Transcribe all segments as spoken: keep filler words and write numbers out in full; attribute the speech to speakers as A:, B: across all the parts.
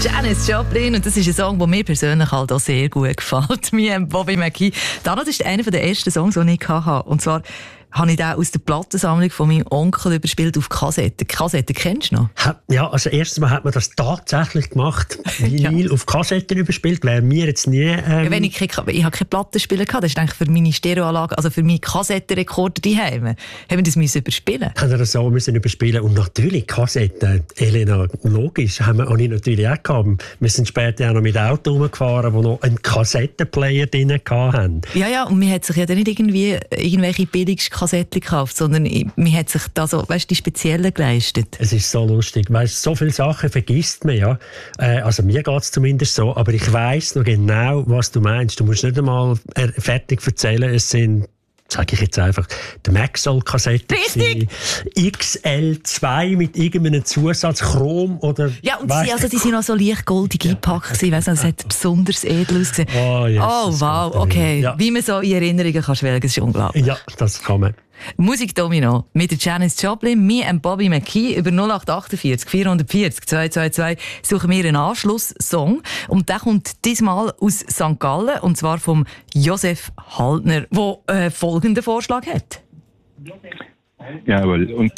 A: Janis Joplin, und das ist ein Song, der mir persönlich halt auch sehr gut gefällt. Mir Bobby McGee. Das ist einer der ersten Songs, die ich hatte. Und zwar habe ich den aus der Plattensammlung von meinem Onkel überspielt auf Kassette. Kassette kennst du noch?
B: Ja, also erstens mal hat man das tatsächlich gemacht. Vinyl ja. auf Kassetten überspielt, wäre mir jetzt nie... Ähm
A: ja, wenn ich, keine, ich habe keine Plattenspieler gehabt, das ist eigentlich für meine Stereoanlage, also für meine Kassettenrekorder daheim, haben wir das müssen überspielen.
B: Haben wir das so müssen überspielen und natürlich Kassetten, Elena, logisch, haben wir auch nicht natürlich auch gehabt. Wir sind später auch noch mit Autos rumgefahren, die noch einen Kassettenplayer drin hatten.
A: Ja, ja, und man hat sich ja dann nicht irgendwie irgendwelche Billigskassetten gekauft, sondern man hat sich da so, weißt, die speziellen geleistet.
B: Es ist so lustig, weißt, so viele Sachen vergisst man ja. Äh, also mir geht es zumindest so, aber ich weiss noch genau, was du meinst. Du musst nicht einmal fertig erzählen, es sind, sage ich jetzt einfach, die Maxell-Kassette, X L zwei mit irgendeinem Zusatz, Chrom oder...
A: Ja, und die, also, die sind auch so leicht goldig eingepackt. Ja. Es hat besonders edel ausgesehen.
B: Oh, yes,
A: oh wow, okay. Ja. Wie man so in Erinnerungen kann schwelgen, das ist unglaublich.
B: Ja, das kann man.
A: Musik Domino mit der Janis Joplin, mir und Bobby McGee über null acht achtundvierzig vierhundertvierzig zweihundertzweiundzwanzig suchen wir einen Anschlusssong. Und der kommt diesmal aus Sankt Gallen, und zwar vom Josef Haltner, der äh, folgenden Vorschlag hat.
C: Jawohl, und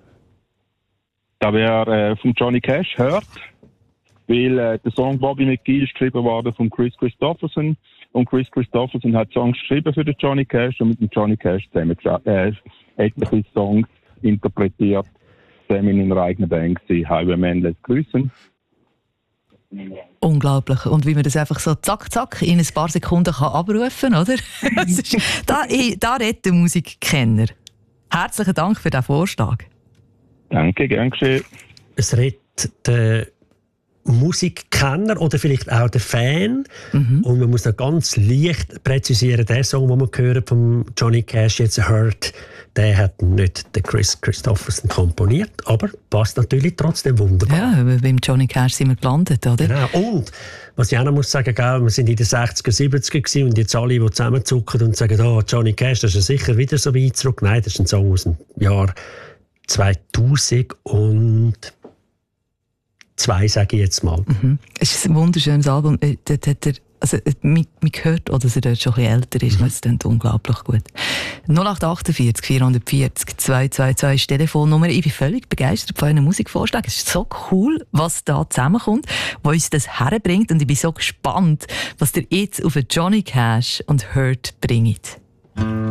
C: da wäre äh, von Johnny Cash hört, weil äh, der Song Bobby McGee ist geschrieben worden von Chris Christopherson. Und Chris Christopherson hat Songs geschrieben für den Johnny Cash und mit dem Johnny Cash zusammen äh, etliche Songs interpretiert, zusammen in einer eigenen Band gewesen. Highwayman lässt grüßen.
A: Unglaublich. Und wie man das einfach so zack, zack in ein paar Sekunden kann abrufen kann, oder? ist, da, da redet der Musikkenner. Herzlichen Dank für diesen Vorschlag.
C: Danke, gern geschehen.
B: Es redet der Musikkenner oder vielleicht auch der Fan. Mhm. Und man muss noch ganz leicht präzisieren, der Song, den wir hören von Johnny Cash jetzt «Hurt», der hat nicht der Chris Christopherson komponiert, aber passt natürlich trotzdem wunderbar.
A: Ja, beim Johnny Cash sind wir gelandet, oder?
B: Genau. Und was ich auch noch muss sagen, gell, wir sind in den sechziger, siebziger gewesen, und jetzt alle, die zusammenzucken und sagen, oh, Johnny Cash, das ist ja sicher wieder so weit zurück. Nein, das ist ein Song aus dem Jahr zweitausend und zwei, sage ich jetzt mal. Mhm.
A: Es ist ein wunderschönes Album. Dort hat er, also, man, man hört, oder dass er dort schon ein bisschen älter ist. Mhm. Das klingt unglaublich gut. null acht achtundvierzig vierhundertvierzig zweihundertzweiundzwanzig ist die Telefonnummer. Ich bin völlig begeistert von euren Musikvorschlägen. Es ist so cool, was da zusammenkommt, was uns das herbringt. Und ich bin so gespannt, was ihr jetzt auf Johnny Cash und «Hurt» bringt.